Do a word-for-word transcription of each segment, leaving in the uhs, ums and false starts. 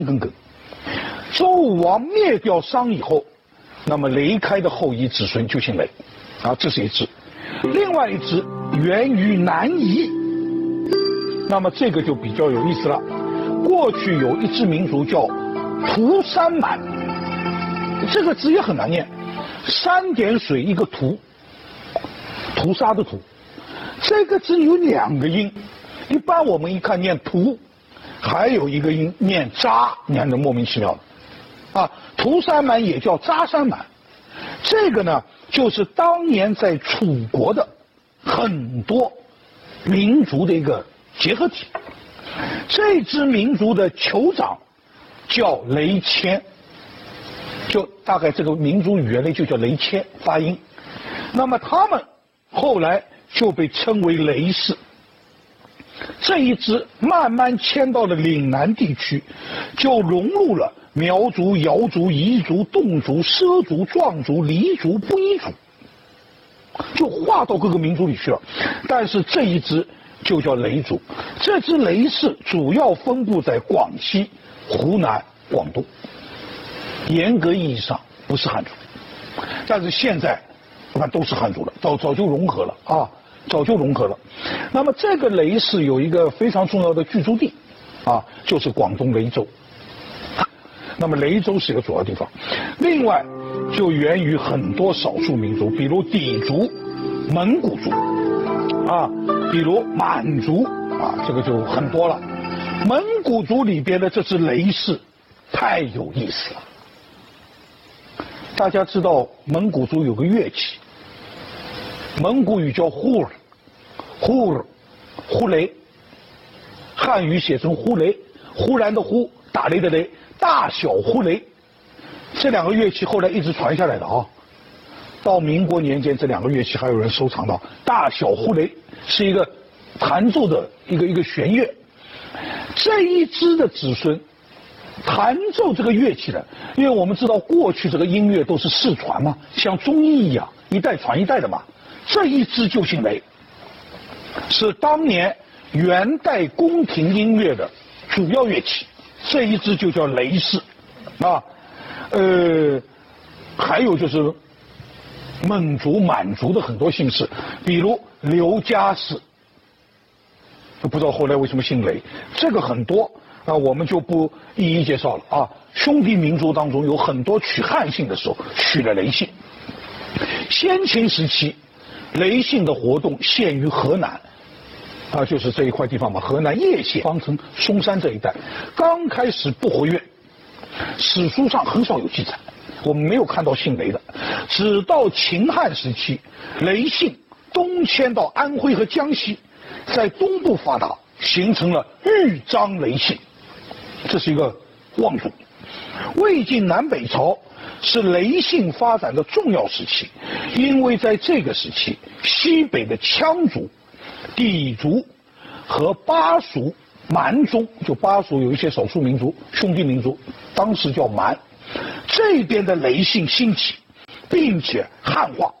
根根。周武王灭掉商以后，那么雷开的后裔子孙就姓雷，啊，这是一支。另外一支源于南夷，那么这个就比较有意思了。过去有一支民族叫涂山满，这个字也很难念，三点水一个涂，屠杀的屠。这个字有两个音，一般我们一看念屠，还有一个音念扎，你看这莫名其妙的，啊，涂山满也叫扎山满，这个呢就是当年在楚国的很多民族的一个结合体。这支民族的酋长叫雷谦，就大概这个民族语言呢就叫雷谦发音。那么他们后来就被称为雷氏。这一支慢慢迁到了岭南地区，就融入了苗族、瑶族、彝族、侗族、畲族、壮族、黎族、布依族，就划到各个民族里去了。但是这一支就叫雷族。这支雷氏主要分布在广西、湖南、广东，严格意义上不是汉族，但是现在我看都是汉族了，早早就融合了啊，早就融合了。那么这个雷氏有一个非常重要的居住地，啊，就是广东雷州。那么雷州是一个主要地方，另外就源于很多少数民族，比如氐族、蒙古族，啊，比如满族，啊，这个就很多了。蒙古族里边的这支雷氏太有意思了。大家知道蒙古族有个乐器，蒙古语叫呼尔，呼尔，呼雷，汉语写成呼雷，忽然的忽，打雷的雷，大小呼雷，这两个乐器后来一直传下来的啊。到民国年间，这两个乐器还有人收藏到。大小呼雷是一个弹奏的一个一个弦乐，这一支的子孙弹奏这个乐器的，因为我们知道过去这个音乐都是世传嘛，像中医一样，一代传一代的嘛。这一支就姓雷，是当年元代宫廷音乐的主要乐器，这一支就叫雷氏，啊，呃，还有就是蒙族、满族的很多姓氏，比如刘家氏，不知道后来为什么姓雷，这个很多啊，我们就不一一介绍了啊。兄弟民族当中有很多取汉姓的时候取了雷姓。先秦时期，雷姓的活动限于河南，啊，就是这一块地方嘛，河南叶县、方城、嵩山这一带，刚开始不活跃，史书上很少有记载。我们没有看到姓雷的，直到秦汉时期，雷姓东迁到安徽和江西，在东部发达，形成了豫章雷姓，这是一个望族。魏晋南北朝是雷姓发展的重要时期，因为在这个时期，西北的羌族、氐族和巴蜀、蛮宗，就巴蜀有一些少数民族、兄弟民族，当时叫蛮。这边的雷姓兴起，并且汉化，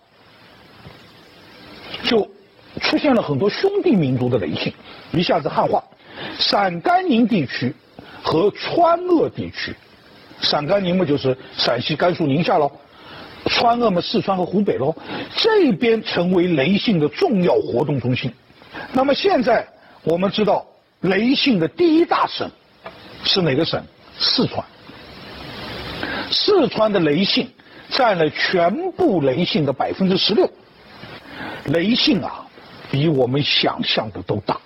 就出现了很多兄弟民族的雷姓，一下子汉化。陕甘宁地区和川鄂地区，陕甘宁嘛就是陕西、甘肃、宁夏喽，川鄂嘛四川和湖北喽，这边成为雷姓的重要活动中心。那么现在我们知道，雷姓的第一大省是哪个省？四川。四川的雷姓占了全部雷姓的百分之十六。雷姓啊，比我们想象的都大。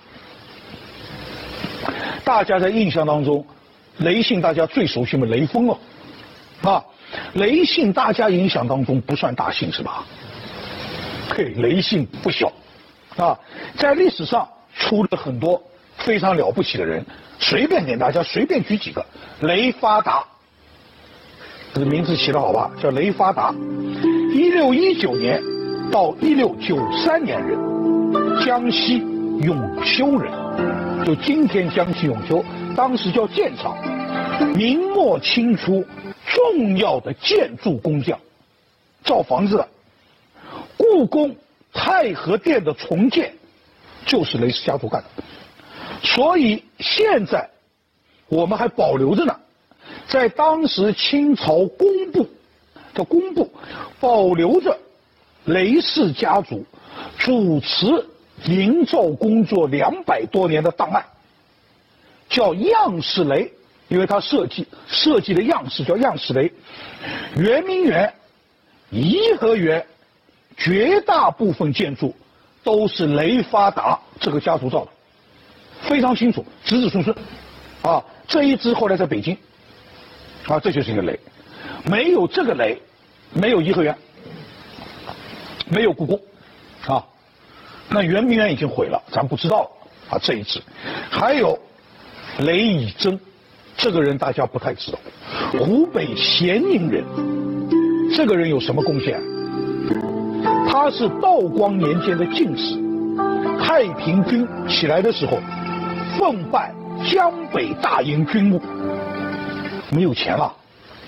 大家在印象当中，雷姓大家最熟悉的雷锋哦，啊，雷姓大家印象当中不算大姓是吧？嘿，雷姓不小，啊，在历史上出了很多非常了不起的人，随便给大家随便举几个，雷发达。这个名字起得好吧，叫雷发达，一六一九年到一六九三年人，江西永修人，就今天江西永修，当时叫建厂，明末清初重要的建筑工匠，造房子的。故宫太和殿的重建就是雷氏家族干的，所以现在我们还保留着呢。 在当时清朝工部的工部保留着雷氏家族主持营造工作两百多年的档案，叫样式雷，因为它设计设计的样式叫样式雷。圆明园、颐和园绝大部分建筑都是雷发达这个家族造的，非常清楚，子子孙孙。啊，这一支后来在北京，啊，这就是一个雷。没有这个雷，没有颐和园，没有故宫，啊，那圆明园已经毁了，咱不知道了啊。这一支，还有雷以真，这个人大家不太知道，湖北咸宁人。这个人有什么贡献？他是道光年间的进士，太平军起来的时候，奉办江北大营军务，没有钱了。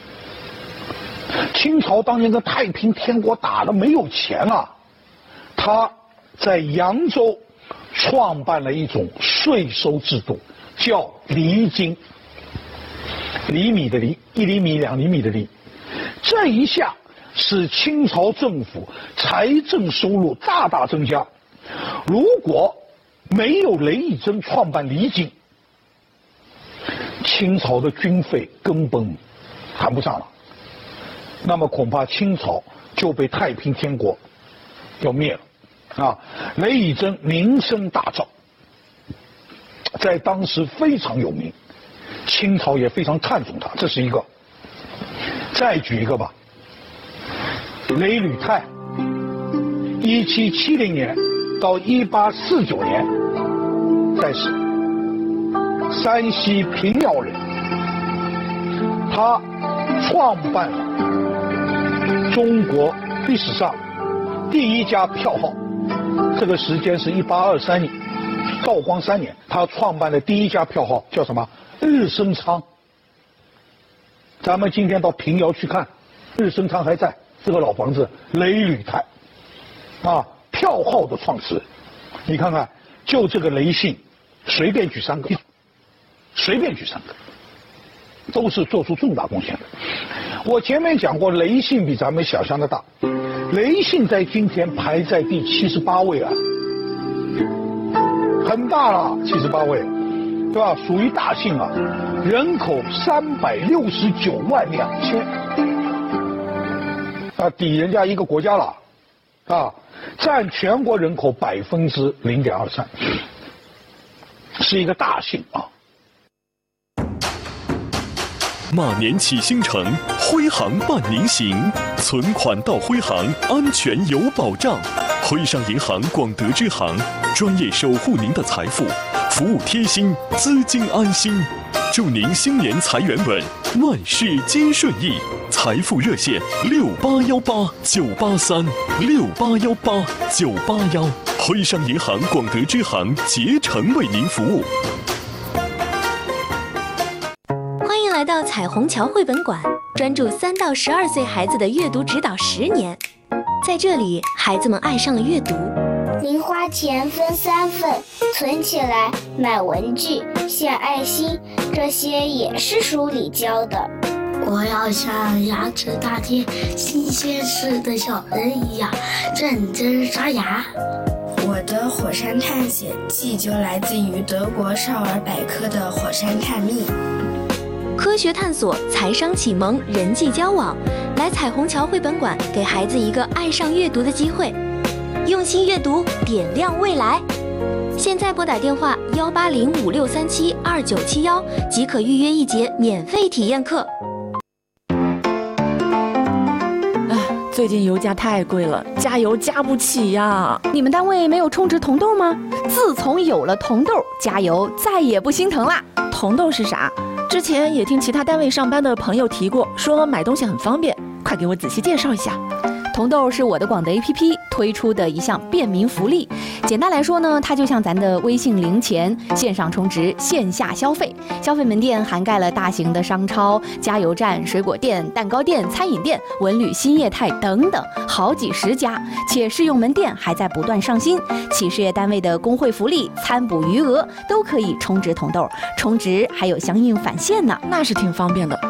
清朝当年跟太平天国打了，没有钱了。他在扬州创办了一种税收制度，叫厘金，厘米的厘，一厘米、两厘米的厘。这一下使清朝政府财政收入大大增加。如果没有雷以真创办厘金，清朝的军费根本谈不上了，那么恐怕清朝就被太平天国要灭了啊！雷以真名声大噪，在当时非常有名，清朝也非常看重他，这是一个。再举一个吧，雷履泰，一七七零年到一八四九年在世，山西平遥人，他创办了中国历史上第一家票号，这个时间是一八二三年，道光三年，他创办的第一家票号叫什么？日升仓。咱们今天到平遥去看，日升仓还在，这个老房子，雷履泰，啊，票号的创始人，你看看，就这个雷姓，随便举三个，随便举三个，都是做出重大贡献的。我前面讲过，雷姓比咱们想象的大，雷姓在今天排在第七十八位啊，很大了，七十八位，对吧？属于大姓啊，人口三百六十九万两千，啊，抵人家一个国家了，啊，占全国人口百分之零点二三，是一个大姓啊。 马年启星城，徽行伴您行，存款到徽行，安全有保障。徽商银行广德支行，专业守护您的财富，服务贴心，资金安心。祝您新年财源稳，万事皆顺意。财富热线六八幺八九八三六八幺八九八幺，徽商银行广德支行竭诚为您服务。 欢迎来到彩虹桥绘本馆，专注三到十二岁孩子的阅读指导十年。在这里，孩子们爱上了阅读。 零花钱分三份，存起来买文具、献爱心，这些也是书里教的。 我要像牙齿大贴、新鲜事的小人一样认真刷牙。 我的火山探险记就来自于德国少儿百科的火山探秘。 科学探索、财商启蒙、人际交往，来彩虹桥绘本馆，给孩子一个爱上阅读的机会。用心阅读，点亮未来。现在拨打电话幺八零五六三七二九七幺，即可预约一节免费体验课。 最近油价太贵了，加油加不起呀！你们单位没有充值铜豆吗？自从有了铜豆，加油再也不心疼啦。铜豆是啥？之前也听其他单位上班的朋友提过，说买东西很方便，快给我仔细介绍一下。 铜豆是我的广德 A P P 推出的一项便民福利。简单来说呢，它就像咱的微信零钱，线上充值，线下消费。消费门店涵盖了大型的商超、加油站、水果店、蛋糕店、餐饮店、文旅新业态等等，好几十家。且试用门店还在不断上新，企事业单位的工会福利、餐补余额都可以充值铜豆，充值还有相应返现呢， 那是挺方便的。